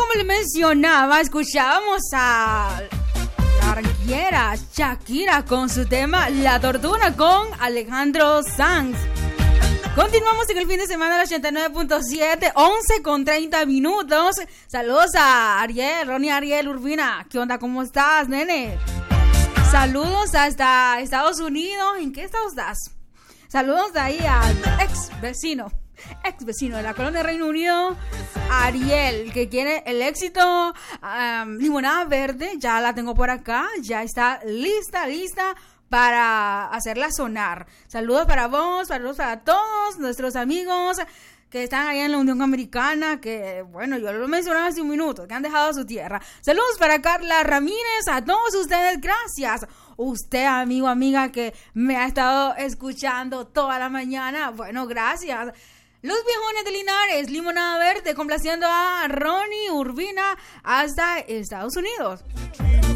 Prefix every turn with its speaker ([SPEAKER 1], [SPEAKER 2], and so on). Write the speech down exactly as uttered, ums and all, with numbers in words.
[SPEAKER 1] como les mencionaba, escuchábamos a la arquera Shakira con su tema La Tortura con Alejandro Sanz. Continuamos en el fin de semana del ochenta y nueve punto siete, once con treinta minutos. Saludos a Ariel, Ronnie Ariel Urbina. ¿Qué onda? ¿Cómo estás, nene? Saludos hasta Estados Unidos. ¿En qué estado estás? Saludos de ahí al ex vecino, ex vecino de la colonia Reino Unido, Ariel, que quiere el éxito. um, Limonada Verde, ya la tengo por acá, ya está lista, lista para hacerla sonar. Saludos para vos, saludos para todos nuestros amigos que están allá en la Unión Americana, que, bueno, yo lo mencionaba hace un minuto, que han dejado su tierra. Saludos para Carla Ramírez, a todos ustedes, gracias. Usted, amigo, amiga, que me ha estado escuchando toda la mañana, bueno, gracias. Los Viejones de Linares, Limonada Verde, complaciendo a Ronnie Urbina hasta Estados Unidos.